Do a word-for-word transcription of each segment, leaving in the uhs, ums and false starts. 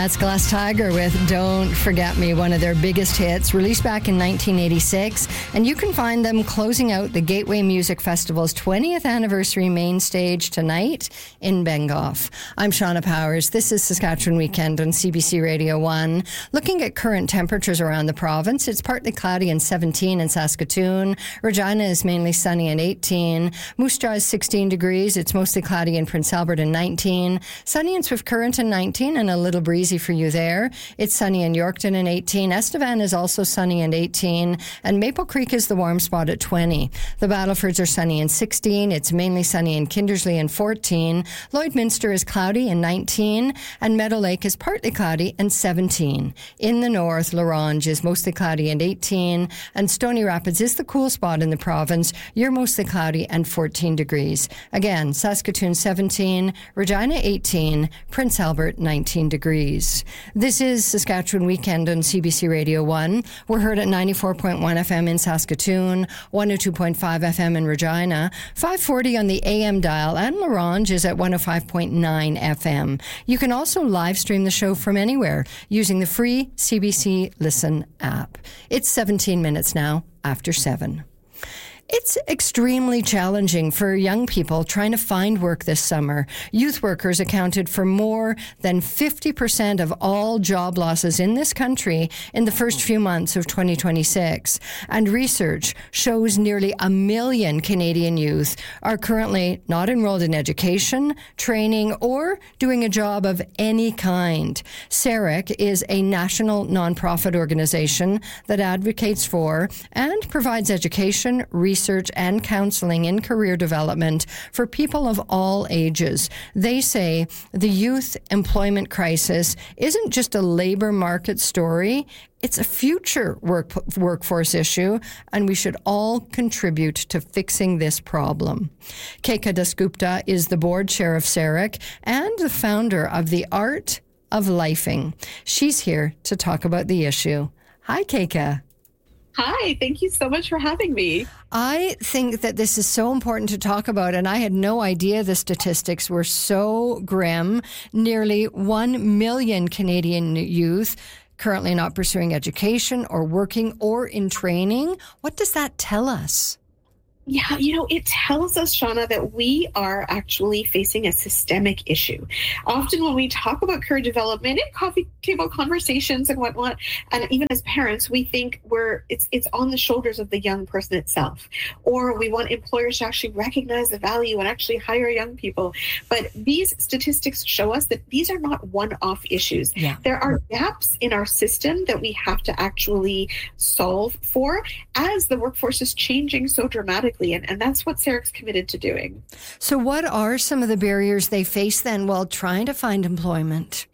That's Glass Tiger with Don't Forget Me, one of their biggest hits, released back in nineteen eighty-six. And you can find them closing out the Gateway Music Festival's twentieth anniversary main stage tonight in Bengoff. I'm Shauna Powers. This is Saskatchewan Weekend on C B C Radio one. Looking at current temperatures around the province, it's partly cloudy and seventeen in Saskatoon. Regina is mainly sunny and eighteen. Moose Jaw is sixteen degrees. It's mostly cloudy in Prince Albert and nineteen. Sunny in Swift Current and nineteen, and a little breezy for you there. It's sunny in Yorkton and eighteen. Estevan is also sunny and eighteen. And Maple Creek is the warm spot at twenty. The Battlefords are sunny and sixteen. It's mainly sunny in Kindersley and fourteen. Lloydminster is cloudy and nineteen. And Meadow Lake is partly cloudy and seventeen. In the north, La Ronge is mostly cloudy and eighteen. And Stony Rapids is the cool spot in the province. You're mostly cloudy and fourteen degrees. Again, Saskatoon seventeen, Regina eighteen, Prince Albert nineteen degrees. This is Saskatchewan Weekend on C B C Radio one. We're heard at ninety-four point one F M in Saskatoon, one oh two point five F M in Regina, five forty on the A M dial, and La Ronge is at one oh five point nine F M. You can also live stream the show from anywhere using the free C B C Listen app. It's seventeen minutes now after seven. It's extremely challenging for young people trying to find work this summer. Youth workers accounted for more than fifty percent of all job losses in this country in the first few months of twenty twenty-six. And research shows nearly a million Canadian youth are currently not enrolled in education, training, or doing a job of any kind. C E R I C is a national nonprofit organization that advocates for and provides education, research, research and counseling in career development for people of all ages. They say the youth employment crisis isn't just a labor market story, it's a future work, workforce issue, and we should all contribute to fixing this problem. Keka Dasgupta is the board chair of C E R I C and the founder of the Art of Lifing. She's here to talk about the issue. Hi, Keka. Hi, thank you so much for having me. I think that this is so important to talk about, and I had no idea the statistics were so grim. Nearly one million Canadian youth currently not pursuing education or working or in training. What does that tell us? Yeah, you know, it tells us, Shauna, that we are actually facing a systemic issue. Often when we talk about career development in coffee table conversations and whatnot, and even as parents, we think we're it's it's on the shoulders of the young person itself. Or we want employers to actually recognize the value and actually hire young people. But these statistics show us that these are not one-off issues. Yeah. There are gaps in our system that we have to actually solve for as the workforce is changing so dramatically. And, and that's what C E R I C's committed to doing. So what are some of the barriers they face then while trying to find employment?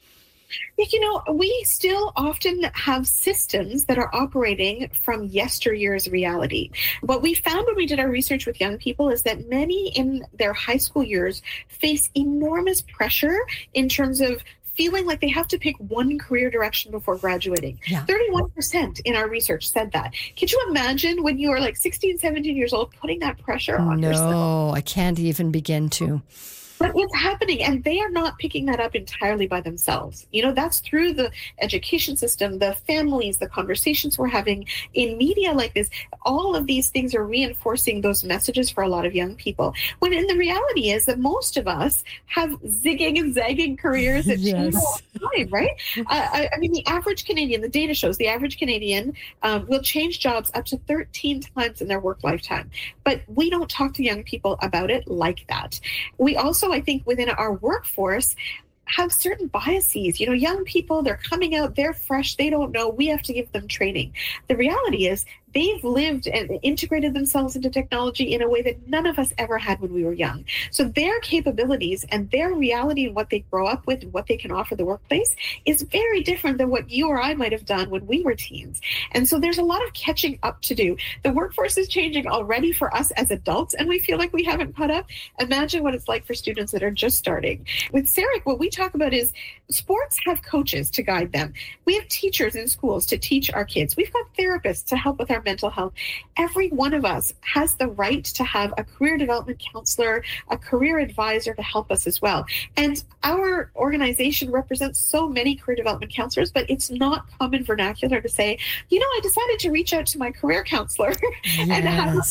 You know, we still often have systems that are operating from yesteryear's reality. What we found when we did our research with young people is that many in their high school years face enormous pressure in terms of feeling like they have to pick one career direction before graduating. Yeah. thirty-one percent in our research said that. Can you imagine when you are like sixteen, seventeen years old, putting that pressure on no, yourself? No, I can't even begin to. But what's happening, and they are not picking that up entirely by themselves. You know, that's through the education system, the families, the conversations we're having in media like this. All of these things are reinforcing those messages for a lot of young people. When in the reality is that most of us have zigging and zagging careers that yes. change all the time, right? uh, I, I mean, the average Canadian, the data shows the average Canadian um, will change jobs up to thirteen times in their work lifetime. But we don't talk to young people about it like that. We also, I think, within our workforce, have certain biases. You know, young people, they're coming out, they're fresh, they don't know, we have to give them training. The reality is they've lived and integrated themselves into technology in a way that none of us ever had when we were young. So their capabilities and their reality and what they grow up with and what they can offer the workplace is very different than what you or I might have done when we were teens. And so there's a lot of catching up to do. The workforce is changing already for us as adults, and we feel like we haven't caught up. Imagine what it's like for students that are just starting. With C E R I C, what we talk about is sports have coaches to guide them. We have teachers in schools to teach our kids. We've got therapists to help with our our mental health. Every one of us has the right to have a career development counselor, a career advisor to help us as well. And our organization represents so many career development counselors, but it's not common vernacular to say, you know, I decided to reach out to my career counselor Yes. and have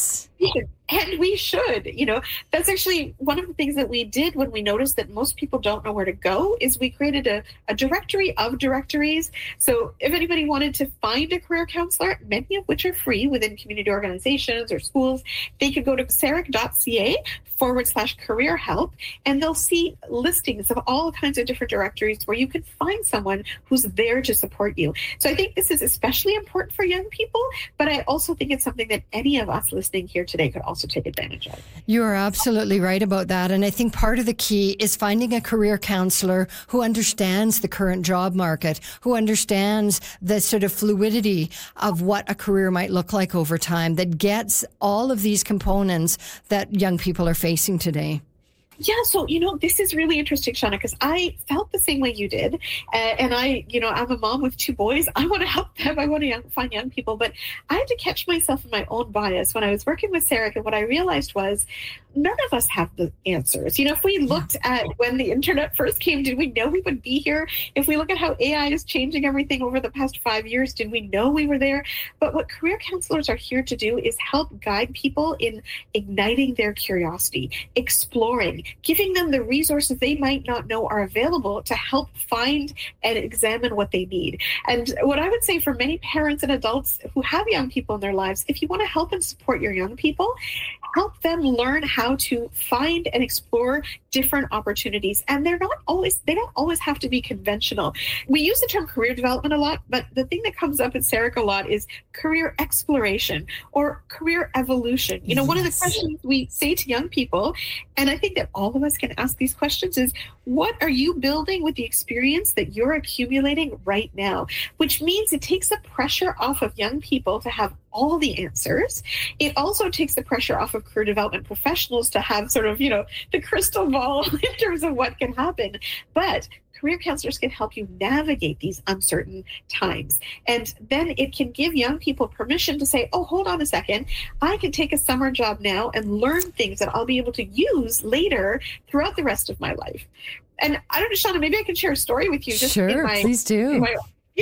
and we should, you know, that's actually one of the things that we did when we noticed that most people don't know where to go is we created a, a directory of directories. So if anybody wanted to find a career counselor, many of which are free within community organizations or schools, they could go to sarek.ca forward slash career help, and they'll see listings of all kinds of different directories where you can find someone who's there to support you. So I think this is especially important for young people, but I also think it's something that any of us listening here today could also take advantage of. You are absolutely right about that. And I think part of the key is finding a career counselor who understands the current job market, who understands the sort of fluidity of what a career might look like over time, that gets all of these components that young people are facing today. Yeah, so, you know, this is really interesting, Shauna, because I felt the same way you did. Uh, and I, you know, I'm a mom with two boys. I want to help them. I want to young, find young people. But I had to catch myself in my own bias when I was working with Sarek. And what I realized was none of us have the answers. You know, if we looked at when the internet first came, did we know we would be here? If we look at how A I is changing everything over the past five years, did we know we were there? But what career counselors are here to do is help guide people in igniting their curiosity, exploring, giving them the resources they might not know are available to help find and examine what they need. And what I would say for many parents and adults who have young people in their lives, if you want to help and support your young people, help them learn how to find and explore different opportunities. And they're not always, they don't always have to be conventional. We use the term career development a lot, but the thing that comes up at Sarek a lot is career exploration or career evolution. You know, yes. One of the questions we say to young people, and I think that all of us can ask these questions, is what are you building with the experience that you're accumulating right now? Which means it takes the pressure off of young people to have all the answers. It also takes the pressure off of career development professionals to have sort of, you know, the crystal ball in terms of what can happen. But career counselors can help you navigate these uncertain times. And then it can give young people permission to say, oh, hold on a second. I can take a summer job now and learn things that I'll be able to use later throughout the rest of my life. And I don't know, Shauna, maybe I can share a story with you. Just sure, in my, please do. In my, yeah.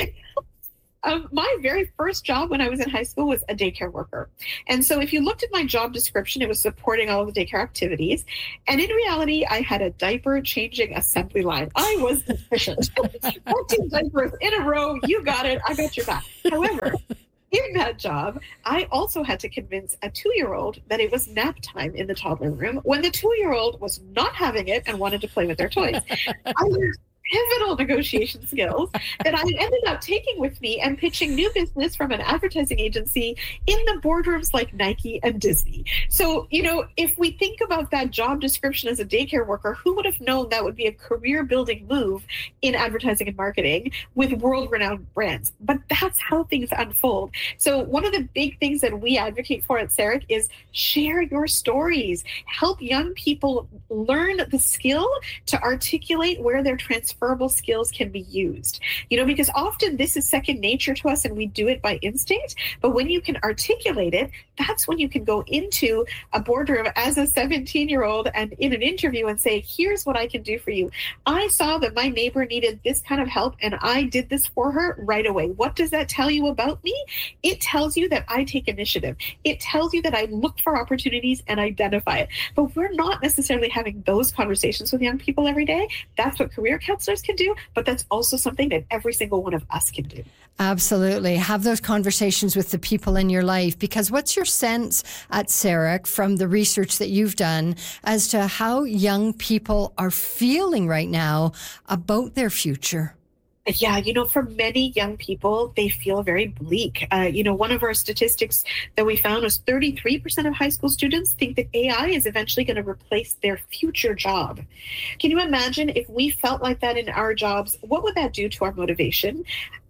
Um, my very first job when I was in high school was a daycare worker. And so if you looked at my job description, it was supporting all of the daycare activities. And in reality, I had a diaper changing assembly line. I was efficient. fourteen diapers in a row. You got it. I got your back. However, in that job, I also had to convince a two-year-old that it was nap time in the toddler room when the two-year-old was not having it and wanted to play with their toys. I learned pivotal negotiation skills that I ended up taking with me and pitching new business from an advertising agency in the boardrooms like Nike and Disney. So, you know, if we think about that job description as a daycare worker, who would have known that would be a career building move in advertising and marketing with world-renowned brands? But that's how things unfold. So one of the big things that we advocate for at Sarek is share your stories. Help young people learn the skill to articulate where their transformation transferable skills can be used. You know, because often this is second nature to us and we do it by instinct. But when you can articulate it, that's when you can go into a boardroom as a seventeen-year-old and in an interview and say, here's what I can do for you. I saw that my neighbor needed this kind of help and I did this for her right away. What does that tell you about me? It tells you that I take initiative. It tells you that I look for opportunities and identify it. But we're not necessarily having those conversations with young people every day. That's what career counselors can do, but that's also something that every single one of us can do. Absolutely. Have those conversations with the people in your life, because what's your sense at Sarek from the research that you've done as to how young people are feeling right now about their future? Yeah, you know, for many young people, they feel very bleak. Uh, you know, one of our statistics that we found was thirty-three percent of high school students think that A I is eventually going to replace their future job. Can you imagine if we felt like that in our jobs? What would that do to our motivation?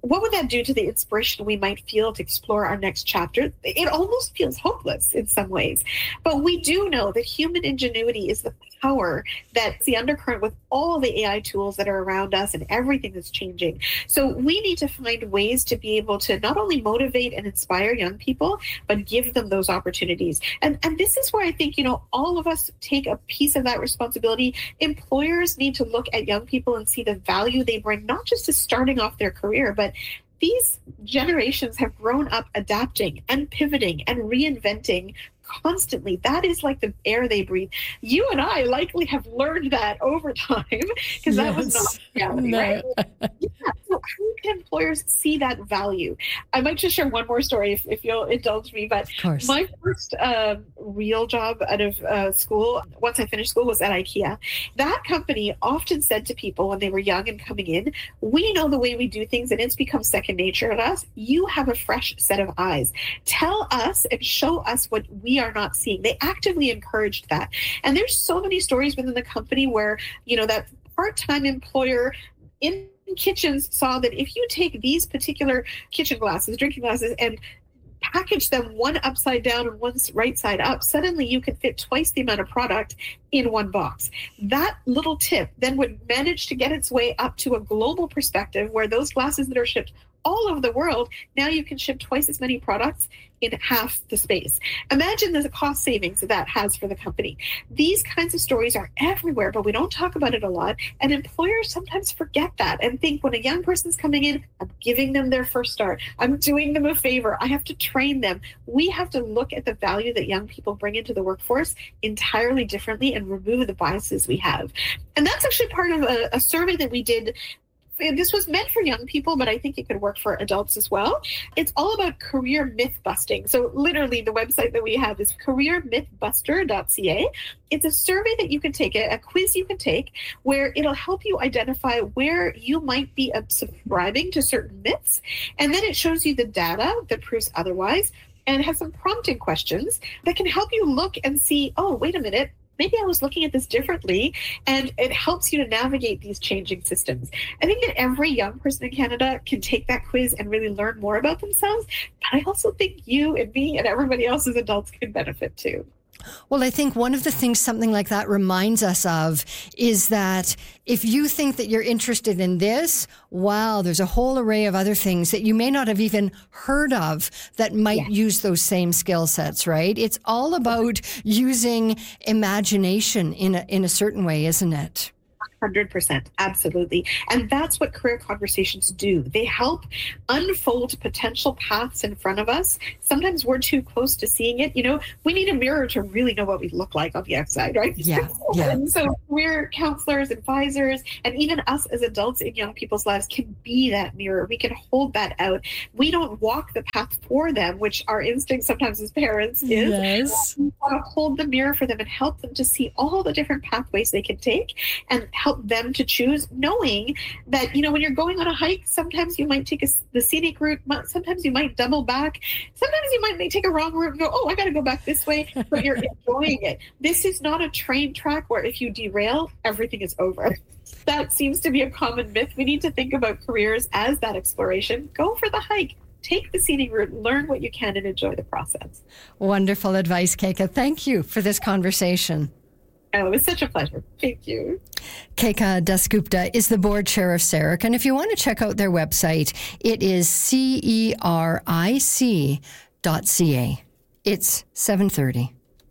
what would that do to the inspiration we might feel to explore our next chapter? It almost feels hopeless in some ways. But we do know that human ingenuity is the power that's the undercurrent with all the A I tools that are around us and everything that's changing. So we need to find ways to be able to not only motivate and inspire young people, but give them those opportunities. And, and this is where I think, you know, all of us take a piece of that responsibility. Employers need to look at young people and see the value they bring, not just to starting off their career, but these generations have grown up adapting and pivoting and reinventing constantly. That is like the air they breathe. You and I likely have learned that over time because yes. that was not reality, no. right? Yeah. So how can employers see that value? I might just share one more story if, if you'll indulge me, but my first um, real job out of uh, school, once I finished school, was at IKEA. That company often said to people when they were young and coming in, we know the way we do things and it's become second nature to us. You have a fresh set of eyes. Tell us and show us what we are not seeing. They actively encouraged that. And there's so many stories within the company where, you know, that part-time employer in kitchens saw that if you take these particular kitchen glasses, drinking glasses, and package them one upside down and one right side up, suddenly you can fit twice the amount of product in one box. That little tip then would manage to get its way up to a global perspective where those glasses that are shipped all over the world, now you can ship twice as many products in half the space. Imagine the cost savings that that has for the company. These kinds of stories are everywhere, but we don't talk about it a lot. And employers sometimes forget that and think when a young person's coming in, I'm giving them their first start. I'm doing them a favor. I have to train them. We have to look at the value that young people bring into the workforce entirely differently and remove the biases we have. And that's actually part of a, a survey that we did. This was meant for young people, but I think it could work for adults as well. It's all about career myth busting. So literally the website that we have is career myth buster dot c a. It's a survey that you can take, a quiz you can take, where it'll help you identify where you might be subscribing to certain myths. And then it shows you the data that proves otherwise and has some prompting questions that can help you look and see, oh, wait a minute, maybe I was looking at this differently, and it helps you to navigate these changing systems. I think that every young person in Canada can take that quiz and really learn more about themselves, but I also think you and me and everybody else as adults can benefit too. Well, I think one of the things something like that reminds us of is that if you think that you're interested in this, wow, there's a whole array of other things that you may not have even heard of that might yeah. use those same skill sets, right? It's all about using imagination in a, in a certain way, isn't it? one hundred percent. Absolutely. And that's what career conversations do. They help unfold potential paths in front of us. Sometimes we're too close to seeing it. You know, we need a mirror to really know what we look like on the outside, right? Yeah. yeah. And so career counselors, advisors, and even us as adults in young people's lives can be that mirror. We can hold that out. We don't walk the path for them, which our instinct sometimes as parents is. Yes. We want to hold the mirror for them and help them to see all the different pathways they can take and help them to choose, knowing that, you know, when you're going on a hike, sometimes you might take a, the scenic route, sometimes you might double back, sometimes you might take a wrong route and go, oh, I got to go back this way, but you're enjoying it. This is not a train track where if you derail, everything is over. That seems to be a common myth. We need to think about careers as that exploration. Go for the hike. Take the scenic route, learn what you can, and enjoy the process. Wonderful advice, Keka. Thank you for this conversation. Oh, it was such a pleasure. Thank you. Keka Dasgupta is the board chair of C E R I C. And if you want to check out their website, it is C E R I C dot C A. It's seven thirty.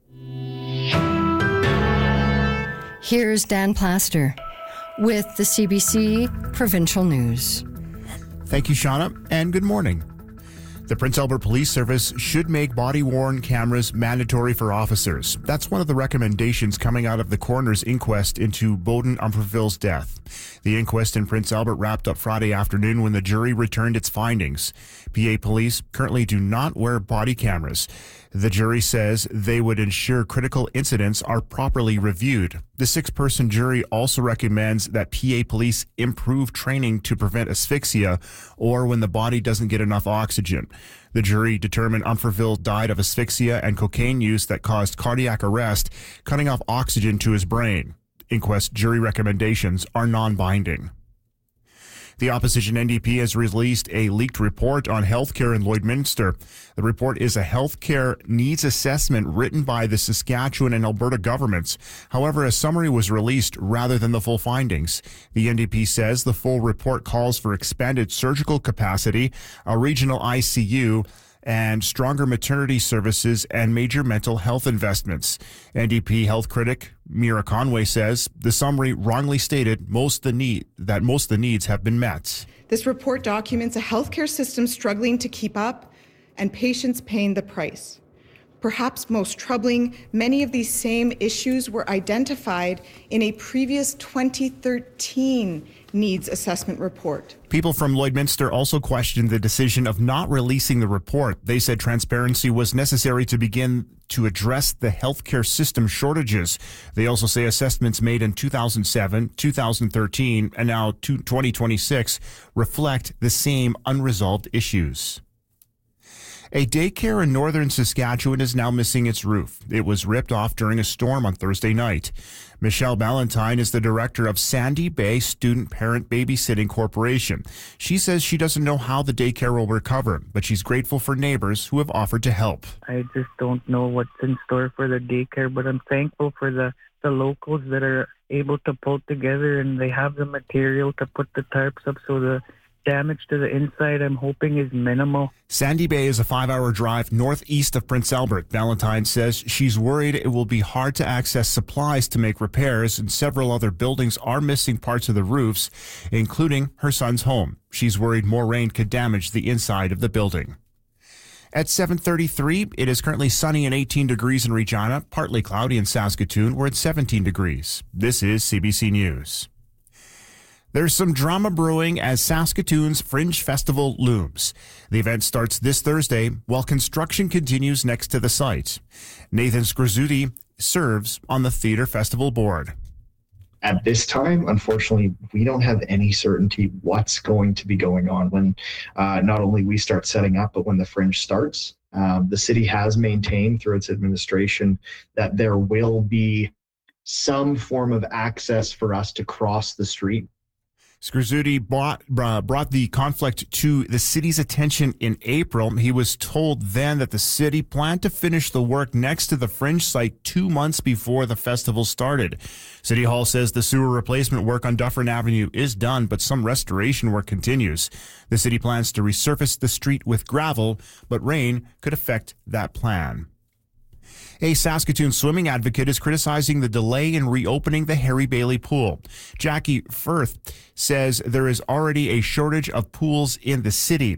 Here's Dan Plaster with the C B C Provincial News. Thank you, Shauna, and good morning. The Prince Albert Police Service should make body-worn cameras mandatory for officers. That's one of the recommendations coming out of the coroner's inquest into Beauden Umferville's death. The inquest in Prince Albert wrapped up Friday afternoon when the jury returned its findings. P A police currently do not wear body cameras. The jury says they would ensure critical incidents are properly reviewed. The six-person jury also recommends that P A police improve training to prevent asphyxia or when the body doesn't get enough oxygen. The jury determined Umferville died of asphyxia and cocaine use that caused cardiac arrest, cutting off oxygen to his brain. Inquest jury recommendations are non-binding. The opposition N D P has released a leaked report on healthcare in Lloydminster. The report is a healthcare needs assessment written by the Saskatchewan and Alberta governments. However, a summary was released rather than the full findings. The N D P says the full report calls for expanded surgical capacity, a regional I C U, and stronger maternity services and major mental health investments. N D P health critic Mira Conway says the summary wrongly stated most the need that most of the needs have been met. This report documents a healthcare system struggling to keep up and patients paying the price. Perhaps most troubling, many of these same issues were identified in a previous twenty thirteen needs assessment report. People from Lloydminster also questioned the decision of not releasing the report. They said transparency was necessary to begin to address the healthcare system shortages. They also say assessments made in two thousand seven, two thousand thirteen, and now twenty twenty-six reflect the same unresolved issues. A daycare in northern Saskatchewan is now missing its roof. It was ripped off during a storm on Thursday night. Michelle Ballantyne is the director of Sandy Bay Student Parent Babysitting Corporation. She says she doesn't know how the daycare will recover, but she's grateful for neighbors who have offered to help. I just don't know what's in store for the daycare, but I'm thankful for the, the locals that are able to pull together, and they have the material to put the tarps up, so the damage to the inside, I'm hoping, is minimal. Sandy Bay is a five-hour drive northeast of Prince Albert. Ballantyne says she's worried it will be hard to access supplies to make repairs, and several other buildings are missing parts of the roofs, including her son's home. She's worried more rain could damage the inside of the building. At seven thirty-three, it is currently sunny and eighteen degrees in Regina, partly cloudy in Saskatoon. We're at seventeen degrees. This is C B C News. There's some drama brewing as Saskatoon's Fringe Festival looms. The event starts this Thursday while construction continues next to the site. Nathan Skrzuti serves on the Theatre Festival board. At this time, unfortunately, we don't have any certainty what's going to be going on when uh, not only we start setting up, but when the Fringe starts. Um, the city has maintained through its administration that there will be some form of access for us to cross the street. Skrzuti brought, uh, brought the conflict to the city's attention in April. He was told then that the city planned to finish the work next to the Fringe site two months before the festival started. City Hall says the sewer replacement work on Dufferin Avenue is done, but some restoration work continues. The city plans to resurface the street with gravel, but rain could affect that plan. A Saskatoon swimming advocate is criticizing the delay in reopening the Harry Bailey pool. Jackie Firth says there is already a shortage of pools in the city.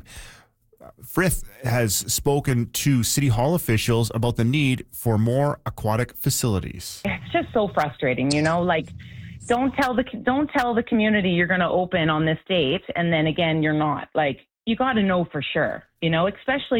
Frith has spoken to City Hall officials about the need for more aquatic facilities. It's just so frustrating, you know, like don't tell the don't tell the community you're going to open on this date and then again you're not. Like you got to know for sure, you know, especially